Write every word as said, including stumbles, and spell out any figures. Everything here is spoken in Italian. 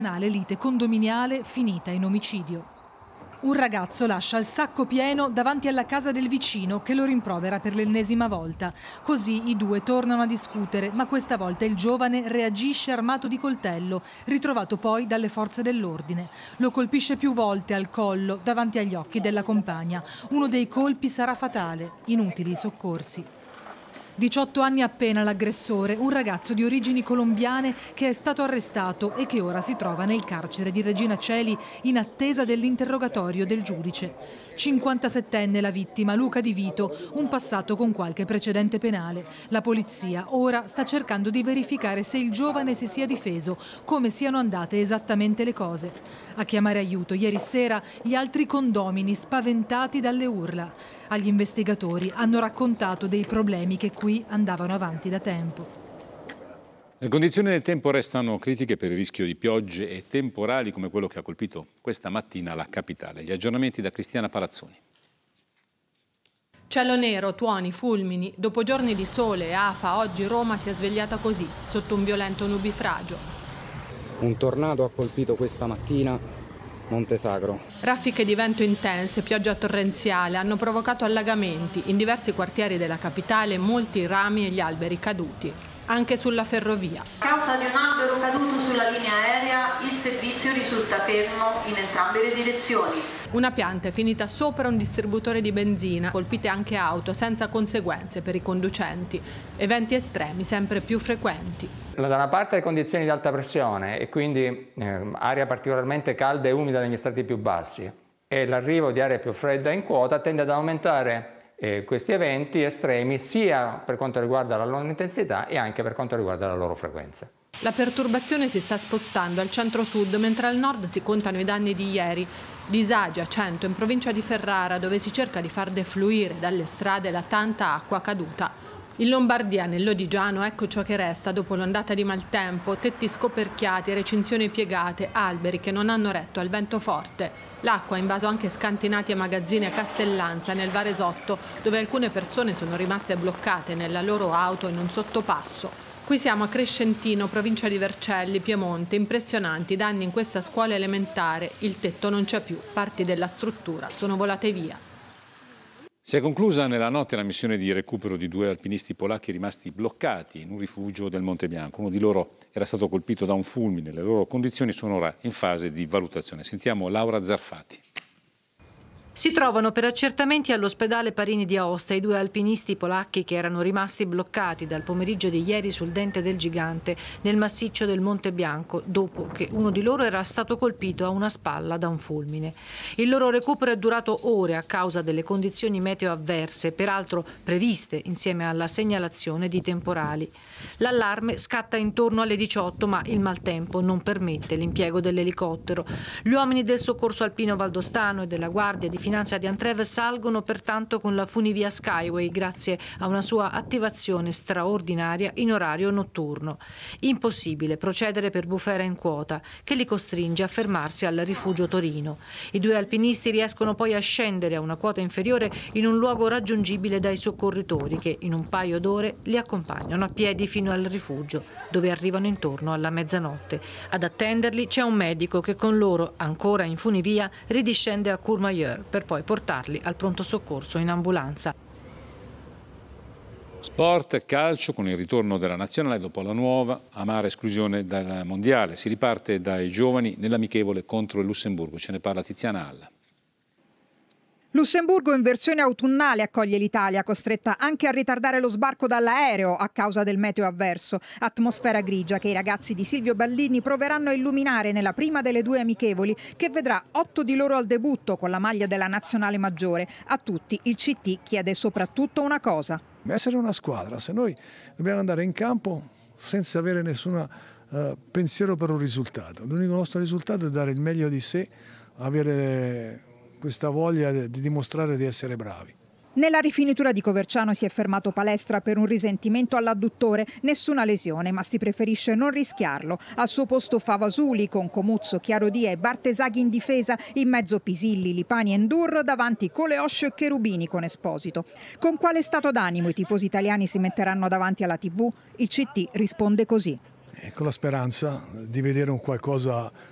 Lite condominiale finita in omicidio. Un ragazzo lascia il sacco pieno davanti alla casa del vicino che lo rimprovera per l'ennesima volta. Così i due tornano a discutere, ma questa volta il giovane reagisce armato di coltello, ritrovato poi dalle forze dell'ordine. Lo colpisce più volte al collo davanti agli occhi della compagna. Uno dei colpi sarà fatale, inutili i soccorsi. diciotto anni appena l'aggressore, un ragazzo di origini colombiane che è stato arrestato e che ora si trova nel carcere di Regina Coeli in attesa dell'interrogatorio del giudice. cinquantasettenne la vittima, Luca Di Vito, un passato con qualche precedente penale. La polizia ora sta cercando di verificare se il giovane si sia difeso, come siano andate esattamente le cose. A chiamare aiuto ieri sera gli altri condomini spaventati dalle urla. Agli investigatori hanno raccontato dei problemi che qui andavano avanti da tempo. Le condizioni del tempo restano critiche per il rischio di piogge e temporali come quello che ha colpito questa mattina la capitale. Gli aggiornamenti da Cristiana Palazzoni. Cielo nero, tuoni, fulmini. Dopo giorni di sole e afa, oggi Roma si è svegliata così, sotto un violento nubifragio. Un tornado ha colpito questa mattina Montesagro. Raffiche di vento intense, pioggia torrenziale hanno provocato allagamenti. In diversi quartieri della capitale molti rami e gli alberi caduti. Anche sulla ferrovia. A causa di un albero caduto sulla linea aerea, il servizio risulta fermo in entrambe le direzioni. Una pianta è finita sopra un distributore di benzina, colpite anche auto senza conseguenze per i conducenti. Eventi estremi sempre più frequenti. Da una parte le condizioni di alta pressione e quindi eh, aria particolarmente calda e umida negli strati più bassi e l'arrivo di aria più fredda in quota tende ad aumentare eh, questi eventi estremi sia per quanto riguarda la loro intensità e anche per quanto riguarda la loro frequenza. La perturbazione si sta spostando al centro-sud mentre al nord si contano i danni di ieri. Disagi a Cento in provincia di Ferrara dove si cerca di far defluire dalle strade la tanta acqua caduta. In Lombardia, nel Lodigiano, ecco ciò che resta dopo l'ondata di maltempo, tetti scoperchiati, recinzioni piegate, alberi che non hanno retto al vento forte. L'acqua ha invaso anche scantinati e magazzini a Castellanza, nel Varesotto, dove alcune persone sono rimaste bloccate nella loro auto in un sottopasso. Qui siamo a Crescentino, provincia di Vercelli, Piemonte. Impressionanti danni in questa scuola elementare. Il tetto non c'è più, parti della struttura sono volate via. Si è conclusa nella notte la missione di recupero di due alpinisti polacchi rimasti bloccati in un rifugio del Monte Bianco. Uno di loro era stato colpito da un fulmine. Le loro condizioni sono ora in fase di valutazione. Sentiamo Laura Zarfati. Si trovano per accertamenti all'ospedale Parini di Aosta i due alpinisti polacchi che erano rimasti bloccati dal pomeriggio di ieri sul Dente del Gigante nel massiccio del Monte Bianco dopo che uno di loro era stato colpito a una spalla da un fulmine. Il loro recupero è durato ore a causa delle condizioni meteo avverse, peraltro previste insieme alla segnalazione di temporali. L'allarme scatta intorno alle diciotto, ma il maltempo non permette l'impiego dell'elicottero. Gli uomini del soccorso alpino valdostano e della Guardia di Finanza di Antrev salgono pertanto con la funivia Skyway grazie a una sua attivazione straordinaria in orario notturno. Impossibile procedere per bufera in quota, che li costringe a fermarsi al rifugio Torino. I due alpinisti riescono poi a scendere a una quota inferiore in un luogo raggiungibile dai soccorritori che in un paio d'ore li accompagnano a piedi fino al rifugio, dove arrivano intorno alla mezzanotte. Ad attenderli c'è un medico che con loro, ancora in funivia, ridiscende a Courmayeur per poi portarli al pronto soccorso in ambulanza. Sport, calcio, con il ritorno della nazionale dopo la nuova amara esclusione dal mondiale. Si riparte dai giovani nell'amichevole contro il Lussemburgo. Ce ne parla Tiziana Alla. Lussemburgo in versione autunnale accoglie l'Italia, costretta anche a ritardare lo sbarco dall'aereo a causa del meteo avverso. Atmosfera grigia che i ragazzi di Silvio Ballini proveranno a illuminare nella prima delle due amichevoli, che vedrà otto di loro al debutto con la maglia della nazionale maggiore. A tutti il C T chiede soprattutto una cosa: essere una squadra. Se noi dobbiamo andare in campo senza avere nessun uh, pensiero per un risultato, l'unico nostro risultato è dare il meglio di sé, avere questa voglia di dimostrare di essere bravi. Nella rifinitura di Coverciano si è fermato Palestra per un risentimento all'adduttore, nessuna lesione, ma si preferisce non rischiarlo. Al suo posto Favasuli con Comuzzo, Chiarodia e Bartesaghi in difesa, in mezzo Pisilli, Lipani e Ndur, davanti Coleoscio e Cherubini con Esposito. Con quale stato d'animo i tifosi italiani si metteranno davanti alla tivù? Il C T risponde così: E con la speranza di vedere un qualcosa